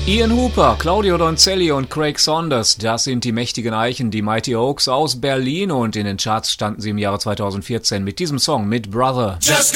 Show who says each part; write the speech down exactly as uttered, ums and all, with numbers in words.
Speaker 1: Ian Hooper, Claudio Donzelli und Craig Saunders, das sind die mächtigen Eichen, die Mighty Oaks aus Berlin, und in den Charts standen sie im Jahre zweitausendvierzehn mit diesem Song, mit Brother. Just